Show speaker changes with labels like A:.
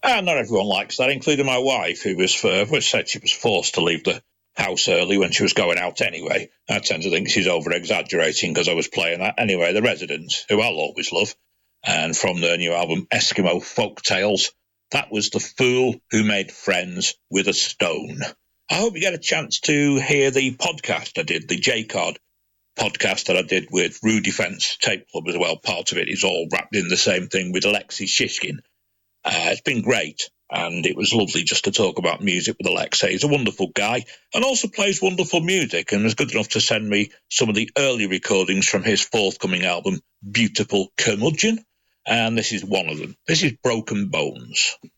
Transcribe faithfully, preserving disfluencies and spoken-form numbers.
A: And not everyone likes that, including my wife, who was, for, was said she was forced to leave the house early when she was going out anyway. I tend to think she's over-exaggerating because I was playing that. Anyway, The Residents, who I'll always love, and from their new album Eskimo Folk Tales, that was The Fool Who Made Friends with a Stone. I hope you get a chance to hear the podcast I did, the J-Card podcast that I did with Rude Defence Tape Club as well. Part of it is all wrapped in the same thing with Alexei Shishkin. Uh, it's been great, and it was lovely just to talk about music with Alexei. He's a wonderful guy and also plays wonderful music, and was good enough to send me some of the early recordings from his forthcoming album, Beautiful Curmudgeon, and this is one of them. This is Broken Bones.